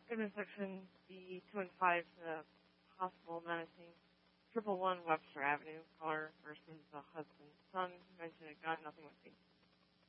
intersection B2 and 5, the possible menacing 111 Webster Avenue, caller versus the husband. Son mentioned it got nothing with me.